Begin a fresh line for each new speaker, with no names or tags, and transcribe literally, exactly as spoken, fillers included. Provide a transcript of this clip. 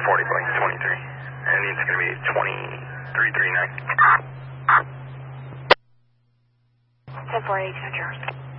forty by twenty-three. And it's going to be twenty-three thirty-nine.
ten four eight, Central.